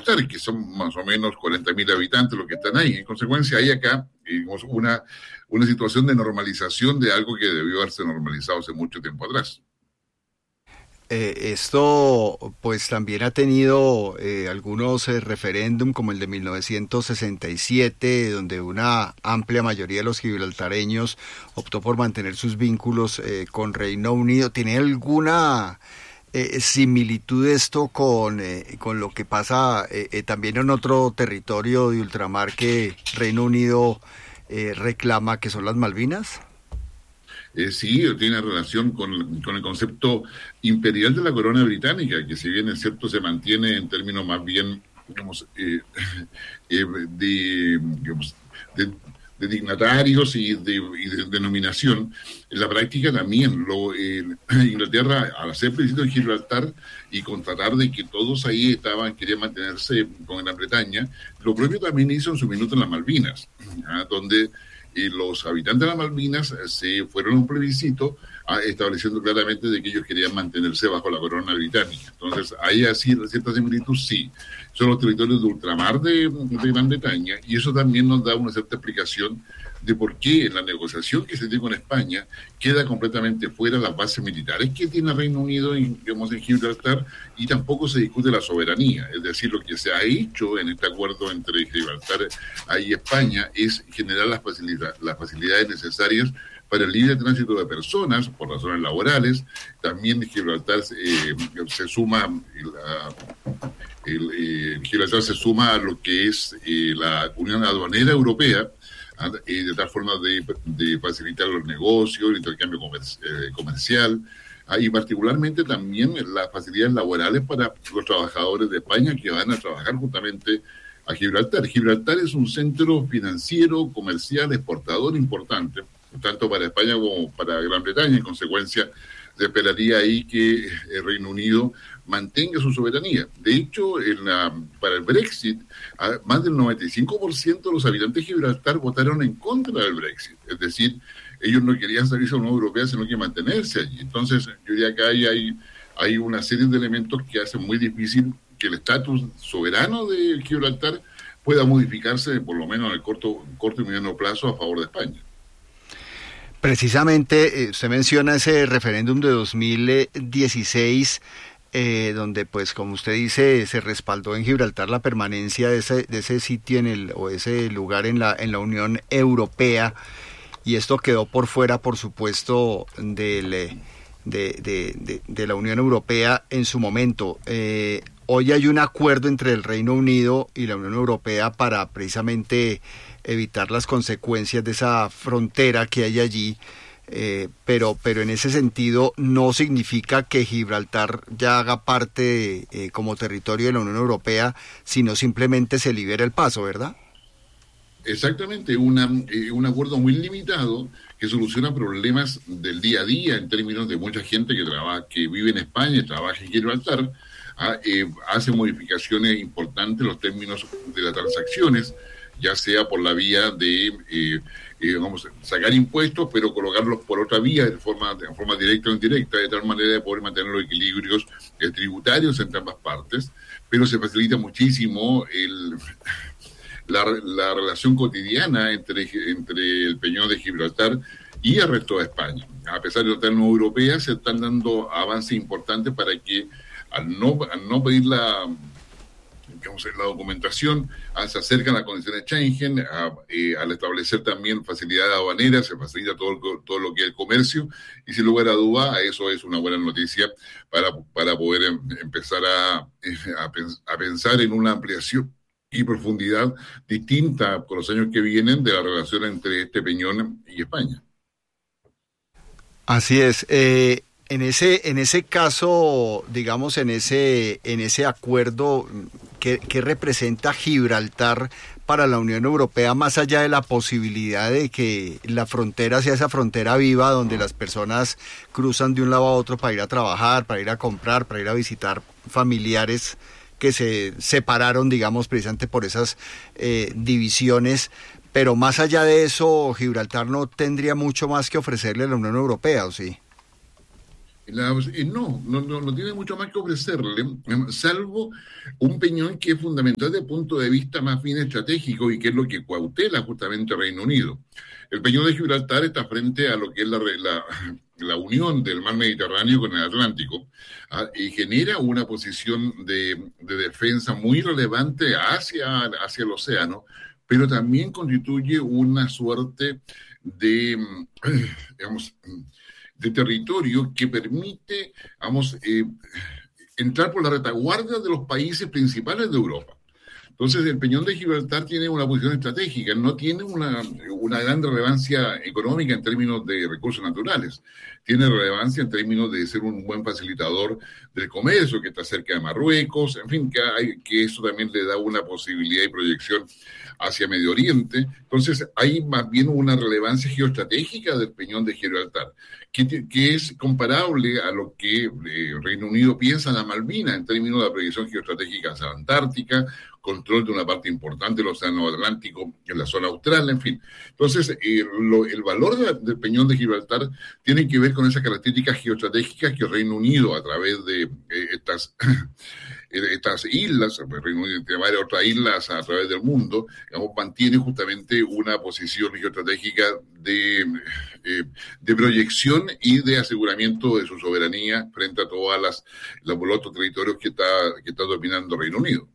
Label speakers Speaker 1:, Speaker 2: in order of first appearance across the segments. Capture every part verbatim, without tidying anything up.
Speaker 1: Gibraltar, que son más o menos cuarenta mil habitantes los que están ahí. En consecuencia, hay acá digamos, una, una situación de normalización de algo que debió haberse normalizado hace mucho tiempo atrás.
Speaker 2: Eh, esto pues también ha tenido eh, algunos eh, referéndum como el de mil novecientos sesenta y siete, donde una amplia mayoría de los gibraltareños optó por mantener sus vínculos eh, con Reino Unido. ¿Tiene alguna eh, similitud esto con, eh, con lo que pasa eh, eh, también en otro territorio de ultramar que Reino Unido eh, reclama, que son las Malvinas?
Speaker 1: Eh, sí, tiene relación con, con el concepto imperial de la corona británica, que si bien es cierto se mantiene en términos más bien, digamos, eh, eh, de, digamos, de, de dignatarios y de, y de denominación, en la práctica también lo, eh, Inglaterra, al hacer plebiscito en Gibraltar y constatar de que todos ahí estaban, querían mantenerse con Gran Bretaña, lo propio también hizo en su minuto en las Malvinas, ¿ah? Donde y los habitantes de las Malvinas se fueron a un plebiscito a, estableciendo claramente de que ellos querían mantenerse bajo la corona británica. Entonces, hay así cierta similitud, sí. Son los territorios de ultramar de, de Gran Bretaña, y eso también nos da una cierta explicación de por qué en la negociación que se tiene con España queda completamente fuera las bases militares que tiene el Reino Unido en, digamos, en Gibraltar, y tampoco se discute la soberanía. Es decir, lo que se ha hecho en este acuerdo entre Gibraltar y España es generar las, facilita- las facilidades necesarias para el libre tránsito de personas por razones laborales. También Gibraltar eh, se suma la, el, eh, Gibraltar se suma a lo que es eh, la Unión Aduanera Europea, y de tal forma de, de facilitar los negocios, el intercambio comer, eh, comercial, ah, y particularmente también las facilidades laborales para los trabajadores de España que van a trabajar justamente a Gibraltar. Gibraltar es un centro financiero, comercial, exportador importante, tanto para España como para Gran Bretaña. En consecuencia, se esperaría ahí que el Reino Unido mantenga su soberanía. De hecho, en la, para el Brexit, más del noventa y cinco por ciento de los habitantes de Gibraltar votaron en contra del Brexit. Es decir, ellos no querían salirse a la Unión Europea, sino que mantenerse allí. Entonces, yo diría que hay, hay, hay una serie de elementos que hacen muy difícil que el estatus soberano de Gibraltar pueda modificarse, por lo menos en el corto, corto y mediano plazo, a favor de España.
Speaker 2: Precisamente, eh, usted menciona ese referéndum de dos mil dieciséis, eh, donde, pues, como usted dice, se respaldó en Gibraltar la permanencia de ese, de ese sitio en el, o ese lugar en la, en la Unión Europea, y esto quedó por fuera, por supuesto, del, de, de, de, de la Unión Europea en su momento. Eh, hoy hay un acuerdo entre el Reino Unido y la Unión Europea para precisamente evitar las consecuencias de esa frontera que hay allí, eh, pero, pero en ese sentido no significa que Gibraltar ya haga parte eh, como territorio de la Unión Europea, sino simplemente se libera el paso, ¿verdad?
Speaker 1: Exactamente, una, eh, un acuerdo muy limitado que soluciona problemas del día a día en términos de mucha gente que trabaja, que vive en España y trabaja en Gibraltar. Ah, eh, hace modificaciones importantes en los términos de las transacciones, ya sea por la vía de eh, eh, vamos, sacar impuestos, pero colocarlos por otra vía, de forma, de forma directa o indirecta, de tal manera de poder mantener los equilibrios eh, tributarios entre ambas partes, pero se facilita muchísimo el, la, la relación cotidiana entre, entre el Peñón de Gibraltar y el resto de España. A pesar de estar en la Unión Europea, se están dando avances importantes para que, al no, al no pedir la... digamos, la documentación, se acercan a las condiciones Schengen, a, eh, al establecer también facilidades aduaneras, se facilita todo, todo lo que es el comercio, y sin lugar a duda, eso es una buena noticia para, para poder em, empezar a, a, a pensar en una ampliación y profundidad distinta con los años que vienen de la relación entre este Peñón y España.
Speaker 2: Así es. Eh, en ese, en ese caso, digamos, en ese, en ese acuerdo, ¿qué, qué representa Gibraltar para la Unión Europea, más allá de la posibilidad de que la frontera sea esa frontera viva donde las personas cruzan de un lado a otro para ir a trabajar, para ir a comprar, para ir a visitar familiares que se separaron, digamos, precisamente por esas eh, divisiones? Pero más allá de eso, Gibraltar no tendría mucho más que ofrecerle a la Unión Europea, ¿o sí?
Speaker 1: La, eh, no, no, no, no tiene mucho más que ofrecerle, salvo un peñón que es fundamental desde el punto de vista más bien estratégico y que es lo que cautela justamente Reino Unido. El peñón de Gibraltar está frente a lo que es la, la, la unión del mar Mediterráneo con el Atlántico, ¿ah? Y genera una posición de, de defensa muy relevante hacia, hacia el océano, pero también constituye una suerte de, digamos, de territorio que permite, vamos, eh, entrar por la retaguardia de los países principales de Europa. Entonces, el Peñón de Gibraltar tiene una posición estratégica, no tiene una, una gran relevancia económica en términos de recursos naturales, tiene relevancia en términos de ser un buen facilitador del comercio, que está cerca de Marruecos, en fin, que, hay, que eso también le da una posibilidad y proyección hacia Medio Oriente. Entonces, hay más bien una relevancia geoestratégica del Peñón de Gibraltar, que, que es comparable a lo que eh, Reino Unido piensa en la Malvinas en términos de la proyección geoestratégica hacia la Antártica, control de una parte importante del Océano Atlántico en la zona austral, en fin. Entonces, eh, lo, el valor de, del Peñón de Gibraltar tiene que ver con esas características geoestratégicas que el Reino Unido, a través de eh, estas, estas islas, el Reino Unido tiene varias otras islas a través del mundo, digamos, mantiene justamente una posición geoestratégica de, eh, de proyección y de aseguramiento de su soberanía frente a todas las los otros territorios que está, que está dominando el Reino Unido.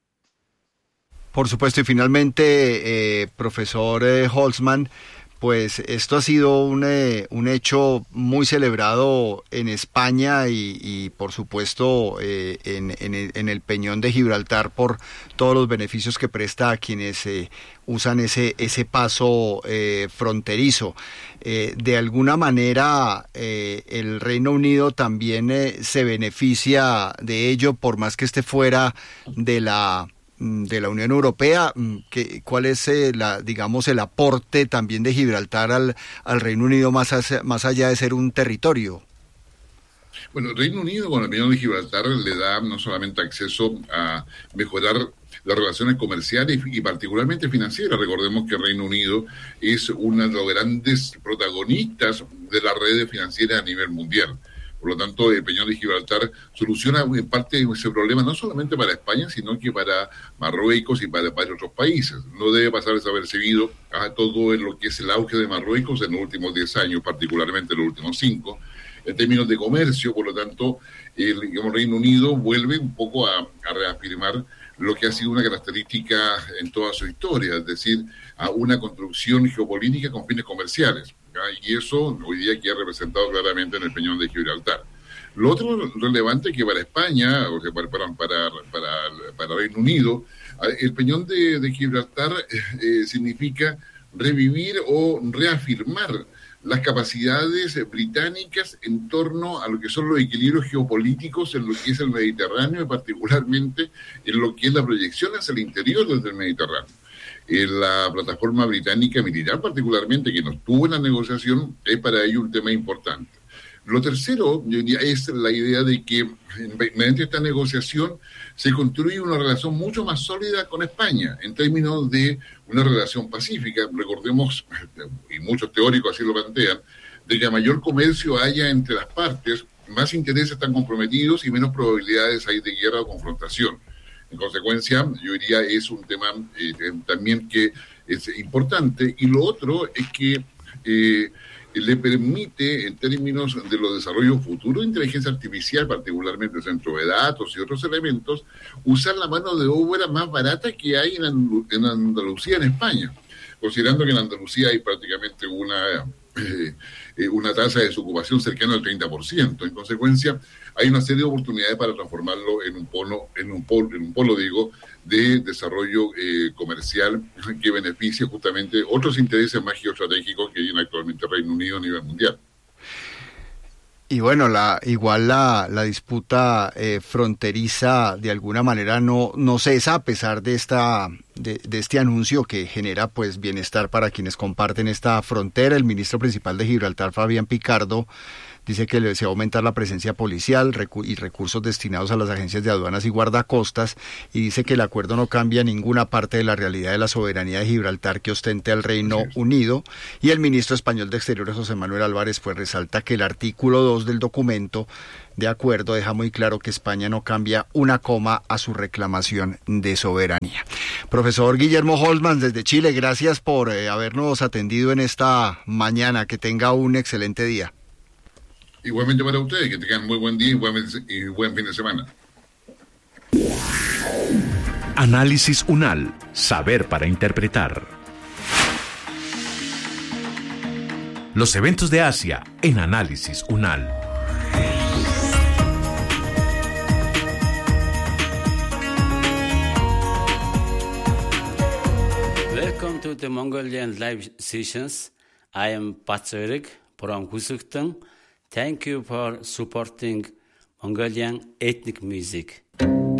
Speaker 2: Por supuesto, y finalmente, eh, profesor eh, Holzman, pues esto ha sido un, eh, un hecho muy celebrado en España y, y por supuesto eh, en, en, el, en el Peñón de Gibraltar por todos los beneficios que presta a quienes eh, usan ese, ese paso eh, fronterizo. Eh, de alguna manera eh, el Reino Unido también eh, se beneficia de ello, por más que esté fuera de la de la Unión Europea. ¿Qué, cuál es eh, la, digamos, el aporte también de Gibraltar al, al Reino Unido más, hacia, más allá de ser un territorio?
Speaker 1: Bueno, el Reino Unido con el Peñón de Gibraltar le da no solamente acceso a mejorar las relaciones comerciales y particularmente financieras. Recordemos que el Reino Unido es uno de los grandes protagonistas de las redes financieras a nivel mundial. Por lo tanto, el Peñón de Gibraltar soluciona en parte ese problema no solamente para España, sino que para Marruecos y para varios otros países. No debe pasar desapercibido a todo lo que es el auge de Marruecos en los últimos diez años, particularmente en los últimos cinco. En términos de comercio, por lo tanto, el digamos, Reino Unido vuelve un poco a, a reafirmar lo que ha sido una característica en toda su historia, es decir, a una construcción geopolítica con fines comerciales. Y eso hoy día queda representado claramente en el Peñón de Gibraltar. Lo otro relevante es que para España, o sea, para, para, para, para Reino Unido, el Peñón de, de Gibraltar eh, significa revivir o reafirmar las capacidades británicas en torno a lo que son los equilibrios geopolíticos en lo que es el Mediterráneo y particularmente en lo que es la proyección hacia el interior desde el Mediterráneo. La plataforma británica militar particularmente, que no estuvo en la negociación, es para ello un tema importante. Lo tercero, yo diría, es la idea de que mediante esta negociación se construye una relación mucho más sólida con España, en términos de una relación pacífica. Recordemos, y muchos teóricos así lo plantean, de que a mayor comercio haya entre las partes, más intereses están comprometidos y menos probabilidades hay de guerra o confrontación. En consecuencia, yo diría es un tema eh, también que es importante. Y lo otro es que eh, le permite, en términos de los desarrollos futuros de inteligencia artificial, particularmente el centro de datos y otros elementos, usar la mano de obra más barata que hay en, Andalu- en Andalucía, en España. Considerando que en Andalucía hay prácticamente una... Eh, eh, una tasa de desocupación cercana al treinta por ciento. En consecuencia, hay una serie de oportunidades para transformarlo en un polo, en un polo, en un polo digo, de desarrollo eh, comercial que beneficie justamente otros intereses más geoestratégicos que tiene actualmente el Reino Unido a nivel mundial.
Speaker 2: Y bueno, la, igual la, la disputa eh, fronteriza de alguna manera no, no cesa a pesar de esta de, de este anuncio que genera pues bienestar para quienes comparten esta frontera. El ministro principal de Gibraltar, Fabián Picardo, dice que se va a aumentar la presencia policial recu- y recursos destinados a las agencias de aduanas y guardacostas, y dice que el acuerdo no cambia ninguna parte de la realidad de la soberanía de Gibraltar que ostente al Reino Unido. Y el ministro español de Exteriores, José Manuel Álvarez, pues resalta que el artículo dos del documento de acuerdo deja muy claro que España no cambia una coma a su reclamación de soberanía. Profesor Guillermo Holzman, desde Chile, gracias por eh, habernos atendido en esta mañana. Que tenga un excelente día.
Speaker 1: Igualmente para ustedes, que tengan muy buen día y buen, y buen fin de semana.
Speaker 3: Análisis UNAL, saber para interpretar. Los eventos de Asia en Análisis UNAL.
Speaker 4: Welcome to the Mongolian live sessions. I am Patsorik from Husuktung. Thank you for supporting Mongolian ethnic music.